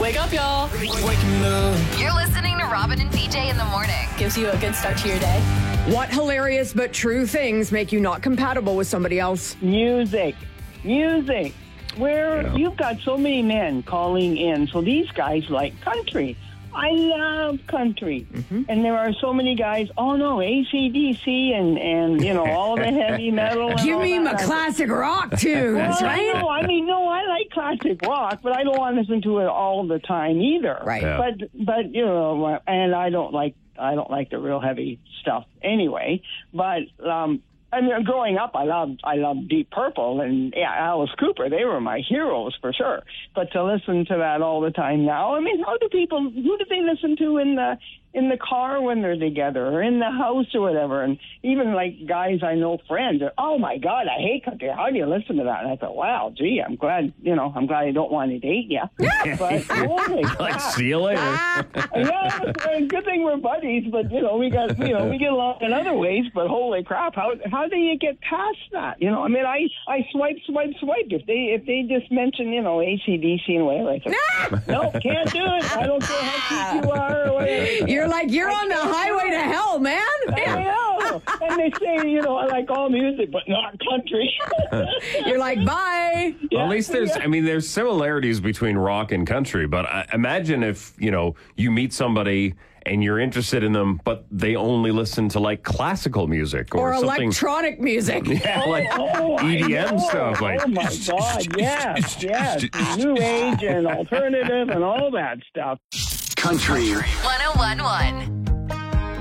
Wake up, y'all. You're listening to Robin and BJ in the morning. Gives you a good start to your day. What hilarious but true things make you not compatible with somebody else? Music. Where you've got so many men calling in. So these guys like country. I love country. And there are so many guys, AC/DC and you know, all the heavy metal. And Give me all my that. classic rock tunes, Well, right? I like classic rock, but I don't want to listen to it all the time either. Right. Yeah. But you know, and I don't like the real heavy stuff anyway. But I mean, growing up, I loved Deep Purple and Alice Cooper. They were my heroes for sure. But to listen to that all the time now, I mean, who do they listen to in the car when they're together or in the house or whatever? And even like guys I know, friends, oh my God, I hate country. How do you listen to that? And I thought, wow, gee, I'm glad I don't want to date you. But holy Like, crap. see you later. Yeah, good thing we're buddies, but we get along in other ways. But holy crap, how do you get past that? You know, I mean, I swipe. If they just mention AC/DC and whatever, I say, no, can't do it. I don't care how cute you are or whatever. You're on the highway to hell, man. I know. And they say, I like all music, but not country. You're like, bye. Well, at least there's similarities between rock and country, but I imagine if, you meet somebody and you're interested in them, but they only listen to like classical music or something. Electronic music. Yeah, like I EDM know. stuff. Like, oh my God, yes. New age and alternative and all that stuff. Country 1011.